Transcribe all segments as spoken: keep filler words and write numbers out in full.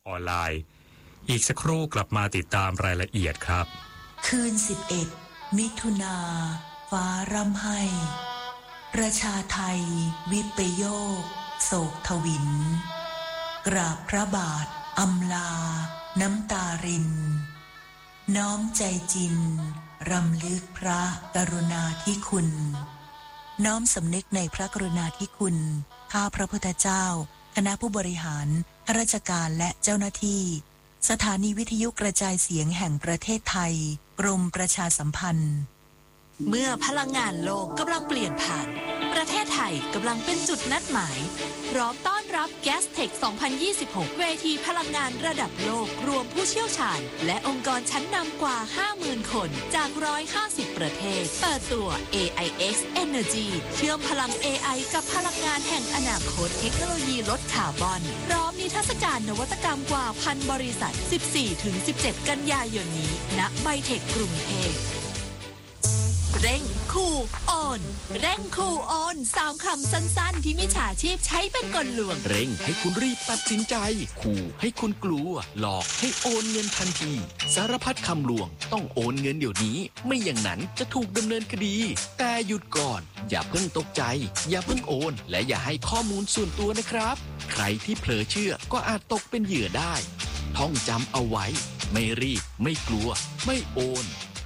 ออนไลน์อีกสักครู่กลับมาติดตามรายละเอียดครับคืนสิบเอ็ดมิถุนาฟ้าร่ำไห้ประชาไทยวิปโยคโศกทวินกราบพระบาทอำลาน้ำตารินน้อมใจจินรำลึกพระกรุณาธิคุณน้อมสำนึกในพระกรุณาธิคุณข้าพระพุทธเจ้าคณะผู้บริหารข้าราชการและเจ้าหน้าที่สถานีวิทยุกระจายเสียงแห่งประเทศไทยกรมประชาสัมพันธ์เมื่อพลังงานโลกกำลังเปลี่ยนผ่านประเทศไทยกำลังเป็นจุดนัดหมายพร้อมต้อนรับ Gastech สองพันยี่สิบหก เวทีพลังงานระดับโลกรวมผู้เชี่ยวชาญและองค์กรชั้นนำกว่า ห้าหมื่น คนจากหนึ่งร้อยห้าสิบประเทศเปิดตัว เอ ไอ เอ็กซ์ Energy เชื่อมพลัง เอ ไอ กับพลังงานแห่งอนาคตเทคโนโลยีลดคาร์บอนพร้อมนิทรรศการนวัตกรรมกว่าพันบริษัท สิบสี่ถึงสิบเจ็ด กันยายนนี้ณไบเทคกรุงเทพเร่งคูโอนเร่งคูโอนสามคำสั้นๆที่มิจฉาชีพใช้เป็นกลลวงเร่งให้คุณรีบตัดสินใจขู่ให้คุณกลัวหลอกให้โอนเงินทันทีสารพัดคำลวงต้องโอนเงินเดี๋ยวนี้ไม่อย่างนั้นจะถูกดำเนินคดีแต่หยุดก่อนอย่าเพิ่งตกใจอย่าเพิ่งโอนและอย่าให้ข้อมูลส่วนตัวนะครับใครที่เผลอเชื่อก็อาจตกเป็นเหยื่อได้ท่องจำเอาไว้ไม่รีบไม่กลัวไม่โอน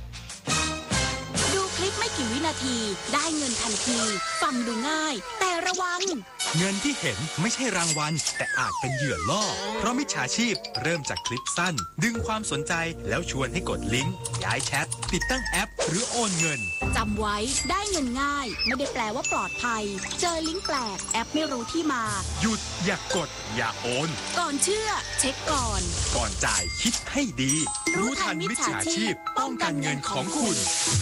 คลิปไม่กี่วินาทีได้เงินทันทีฟังดูง่ายแต่ระวังเงินที่เห็นไม่ใช่รางวัลแต่อาจเป็นเหยื่อล่อเพราะมิจฉาชีพเริ่มจากคลิปสั้นดึงความสนใจแล้วชวนให้กดลิงก์ย้ายแชทติดตั้งแอปหรือโอนเงินจำไว้ได้เงินง่ายไม่ได้แปลว่าปลอดภัยเจอลิงก์แปลกแอปไม่รู้ที่มาหยุดอย่ากดอย่าโอนก่อนเชื่อเช็คก่อนก่อนจ่ายคิดให้ดีรู้ทันมิจฉาชีพป้องกันเงินของคุณ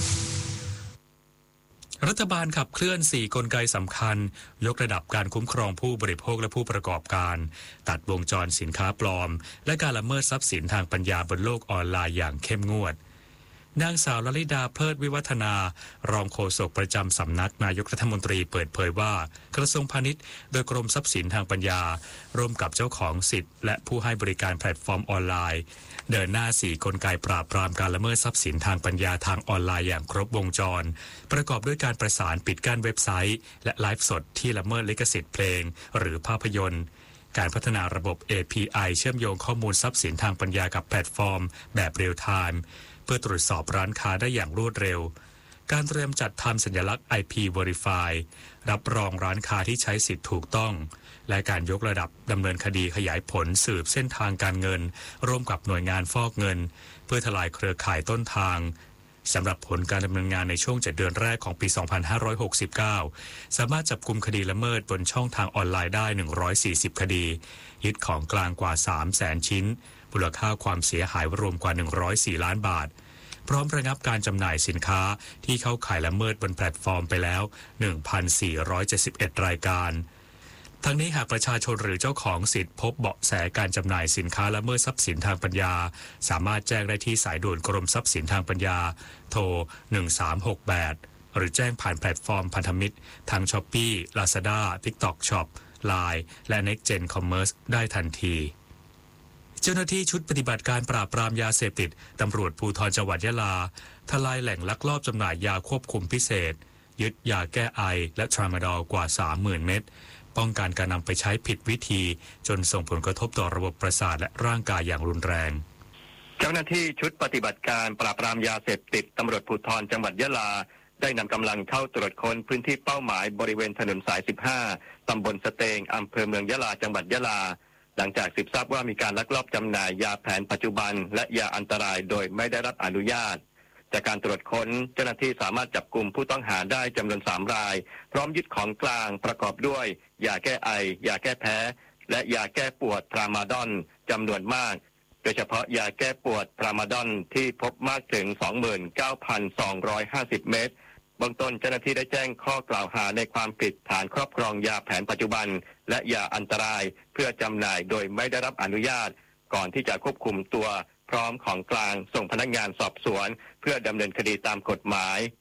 รัฐบาลขับเคลื่อนสี่กลไกสำคัญยกระดับการคุ้มครองผู้บริโภคและผู้ประกอบการตัดวงจรสินค้าปลอมและการละเมิดทรัพย์สินทางปัญญาบนโลกออนไลน์อย่างเข้มงวดนางสาวลลิดาเพลิดวิวัฒนารองโฆษกประจำสำนักนายกรัฐมนตรีเปิดเผยว่ากระทรวงพาณิชย์โดยกรมทรัพย์สินทางปัญญาร่วมกับเจ้าของสิทธิ์และผู้ให้บริการแพลตฟอร์มออนไลน์เดินหน้าสี่กลไกปราบปรามการละเมิดทรัพย์สินทางปัญญาทางออนไลน์อย่างครบวงจรประกอบด้วยการประสานปิดกั้นเว็บไซต์และไลฟ์สดที่ละเมิดลิขสิทธิ์เพลงหรือภาพยนตร์การพัฒนาระบบ เอ พี ไอ เชื่อมโยงข้อมูลทรัพย์สินทางปัญญากับแพลตฟอร์มแบบเรียลไทม์เพื่อตรวจสอบร้านค้าได้อย่างรวดเร็วการเตรียมจัดทำสัญลักษณ์ ไอ พี Verify รับรองร้านค้าที่ใช้สิทธิ์ถูกต้องและการยกระดับดำเนินคดีขยายผลสืบเส้นทางการเงินร่วมกับหน่วยงานฟอกเงินเพื่อทลายเครือข่ายต้นทางสำหรับผลการดำเนินงานในช่วงเจ็ดเดือนแรกของปี สองพันห้าร้อยหกสิบเก้า สามารถจับกุมคดีละเมิดบนช่องทางออนไลน์ได้หนึ่งร้อยสี่สิบคดียึดของกลางกว่า สามแสน ชิ้นมูลค่าความเสียหายรวมกว่าหนึ่งร้อยสี่ล้านบาทพร้อมระงับการจำหน่ายสินค้าที่เข้าข่ายละเมิดบนแพลตฟอร์มไปแล้ว หนึ่งพันสี่ร้อยเจ็ดสิบเอ็ด รายการทั้งนี้หากประชาชนหรือเจ้าของสิทธิ์พบเบาะแสการจำหน่ายสินค้าละเมิดทรัพย์สินทางปัญญาสามารถแจ้งได้ที่สายด่วนกรมทรัพย์สินทางปัญญาโทรหนึ่งสามหกแปดหรือแจ้งผ่านแพลตฟอร์มพันธมิตรทั้ง Shopee Lazada TikTok Shop ไลน์ และ Next Gen Commerce ได้ทันทีเจ้าหน้าที่ชุดปฏิบัติการปราบปรามยาเสพติดตำรวจภูธรจังหวัดยะลาทลายแหล่งลักลอบจำหน่ายยาควบคุมพิเศษยึดยาแก้ไอและทรามาดอลกว่า สามหมื่น เม็ดป้องกันการนำไปใช้ผิดวิธีจนส่งผลกระทบต่อระบบประสาทและร่างกายอย่างรุนแรงเจ้าหน้าที่ชุดปฏิบัติการปราบปรามยาเสพติดตำรวจภูธรจังหวัดยะลาได้นำกำลังเข้าตรวจค้นพื้นที่เป้าหมายบริเวณถนนสายสิบห้าตำบลสเตงอำเภอเมืองยะลาจังหวัดยะลาหลังจากสืบทราบว่ามีการลักลอบจำหน่ายยาแผนปัจจุบันและยาอันตรายโดยไม่ได้รับอนุญาตจากการตรวจค้นเจ้าหน้าที่สามารถจับกลุ่มผู้ต้องหาได้จำนวนสามรายพร้อมยึดของกลางประกอบด้วยยาแก้ไอยาแก้แพ้และยาแก้ปวดทรามาดอนจำนวนมากโดยเฉพาะยาแก้ปวดทรามาดอนที่พบมากถึง สองหมื่นเก้าพันสองร้อยห้าสิบ เม็ดเบื้องต้นเจ้าหน้าที่ได้แจ้งข้อกล่าวหาในความผิดฐานครอบครองยาแผนปัจจุบันและยาอันตรายเพื่อจำหน่ายโดยไม่ได้รับอนุญาตก่อนที่จะควบคุมตัวพร้อมของกลางส่งพนักงานสอบสวนเพื่อดำเนินคดีตามกฎหมาย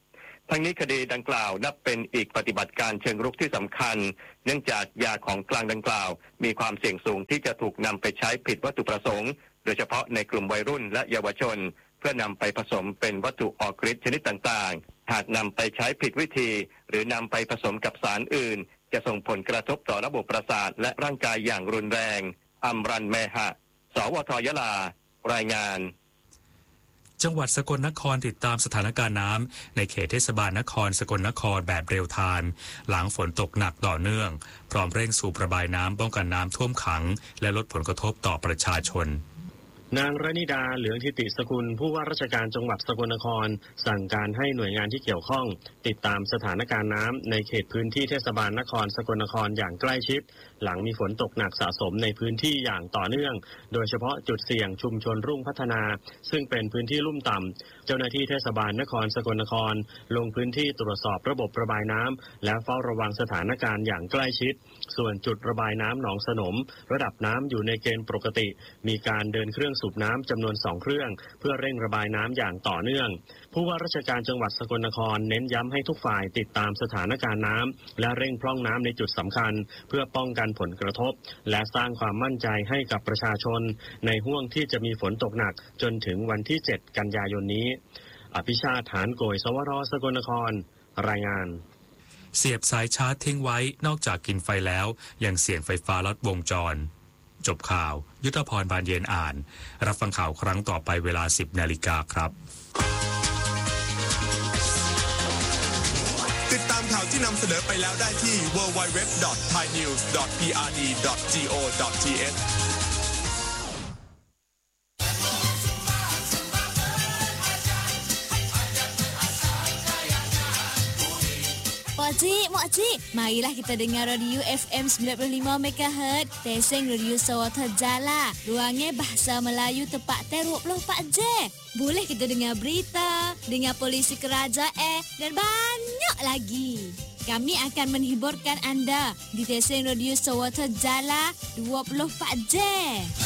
ทั้งนี้คดีดังกล่าวนับเป็นอีกปฏิบัติการเชิงรุกที่สำคัญเนื่องจากยาของกลางดังกล่าวมีความเสี่ยงสูงที่จะถูกนำไปใช้ผิดวัตถุประสงค์โดยเฉพาะในกลุ่มวัยรุ่นและเยาวชนเพื่อนำไปผสมเป็นวัตถุออกฤทธิ์ชนิดต่างๆหากนำไปใช้ผิดวิธีหรือนำไปผสมกับสารอื่นจะส่งผลกระทบต่อระบบประสาทและร่างกายอย่างรุนแรงอัมรันเมหะสวทยะลารายงานจังหวัดสกลนครติดตามสถานการณ์น้ำในเขตเทศบาลนครสกลนครแบบเรียลไทม์หลังฝนตกหนักต่อเนื่องพร้อมเร่งสูบระบายน้ำป้องกันน้ำท่วมขังและลดผลกระทบต่อประชาชนนางรณิดาเหลืองทิติสกุลผู้ว่าราชการจังหวัดสกลนครสั่งการให้หน่วยงานที่เกี่ยวข้องติดตามสถานการณ์น้ำในเขตพื้นที่เทศบาลนครสกลนครอย่างใกล้ชิดหลังมีฝนตกหนักสะสมในพื้นที่อย่างต่อเนื่องโดยเฉพาะจุดเสี่ยงชุมชนรุ่งพัฒนาซึ่งเป็นพื้นที่ลุ่มต่ำเจ้าหน้าที่เทศบาลนครสกลนครลงพื้นที่ตรวจสอบระบบระบายน้ำและเฝ้าระวังสถานการณ์อย่างใกล้ชิดส่วนจุดระบายน้ำหนองสนมระดับน้ำอยู่ในเกณฑ์ปกติมีการเดินเครื่องสูบน้ำจำนวนสองเครื่องเพื่อเร่งระบายน้ำอย่างต่อเนื่องผู้ว่าราชการจังหวัดสกลนครเน้นย้ำให้ทุกฝ่ายติดตามสถานการณ์น้ำและเร่งพร่องน้ำในจุดสำคัญเพื่อป้องกันผลกระทบและสร้างความมั่นใจให้กับประชาชนในห่วงที่จะมีฝนตกหนักจนถึงวันที่เจ็ดกันยายนนี้อภิชาติฐานโกยสวรสกลนครรายงานเสียบสายชาร์จทิ้งไว้นอกจากกินไฟแล้วยังเสี่ยงไฟฟ้าลัดวงจรจบข่าวยุทธพรบานเย็นอ่านรับฟังข่าวครั้งต่อไปเวลา สิบนาฬิกาครับติดตามข่าวที่นำเสนอไปแล้วได้ที่ ดับเบิลยู ดับเบิลยู ดับเบิลยู ดอท ไทยนิวส์ ดอท พี อาร์ ดี ดอท จี โอ ดอท ที เอช Makcik, makcik, marilah kita dengar radio F M sembilan puluh lima megahertz, stesen radio Sarawak Jala. Ruangnya bahasa Melayu tepat dua puluh empat jam. Boleh kita dengar berita, dengar polisi kerajaan dan banyak lagi. Kami akan menghiburkan anda di stesen radio Sarawak Jala dua puluh empat jam.